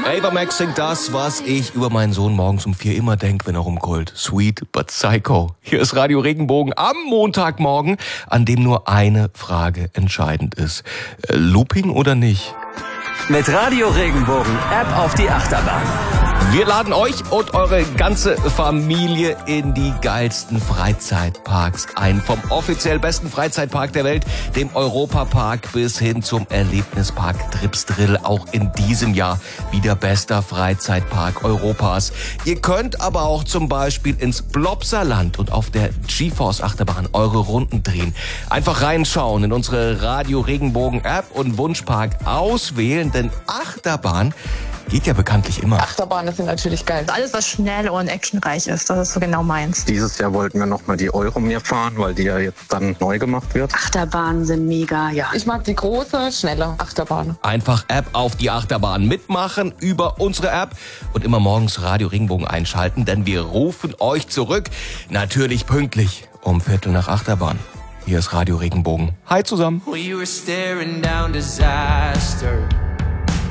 Ava Max singt das, was ich über meinen Sohn morgens um 4 immer denke, wenn er rumkeult. Sweet but Psycho. Hier ist Radio Regenbogen am Montagmorgen, an dem nur eine Frage entscheidend ist. Looping oder nicht? Mit Radio Regenbogen, App auf die Achterbahn. Wir laden euch und eure ganze Familie in die geilsten Freizeitparks ein. Vom offiziell besten Freizeitpark der Welt, dem Europapark, bis hin zum Erlebnispark Tripsdrill. Auch in diesem Jahr wieder bester Freizeitpark Europas. Ihr könnt aber auch zum Beispiel ins Blobserland und auf der GeForce Achterbahn eure Runden drehen. Einfach reinschauen in unsere Radio Regenbogen App und Wunschpark auswählen, denn Achterbahn geht ja bekanntlich immer. Achterbahnen sind natürlich geil. Alles, was schnell und actionreich ist, das ist so genau meins. Dieses Jahr wollten wir nochmal die Euromir fahren, weil die ja jetzt dann neu gemacht wird. Achterbahnen sind mega, ja. Ich mag die große, schnelle Achterbahn. Einfach App auf die Achterbahn mitmachen über unsere App und immer morgens Radio Regenbogen einschalten, denn wir rufen euch zurück. Natürlich pünktlich um 7:45 Achterbahn. Hier ist Radio Regenbogen. Hi zusammen. We were staring down disaster.